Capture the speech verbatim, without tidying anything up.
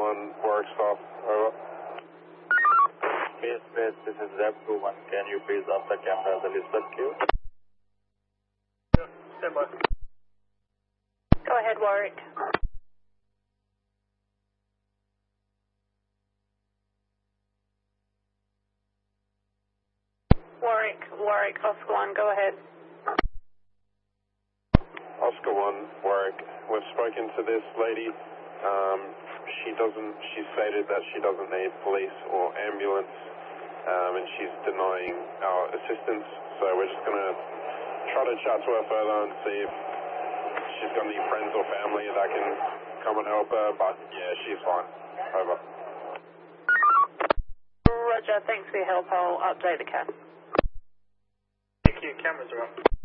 one, Warwick stop, over. Base, base, this is Zeb two one. Can you please up the camera the Lisbeth queue? Stand by. Go ahead, Warwick. Warwick, Warwick, Oscar one, go ahead. Oscar one, Warwick. We've spoken to this lady. Um, she doesn't, she stated that she doesn't need police or ambulance, um, and she's denying our assistance. So we're just going to try to chat to her further and see if she's got any friends or family that can come and help her, but yeah, she's fine. Over. Roger, thanks for your help. I'll update the cast. Thank you, cameras are up.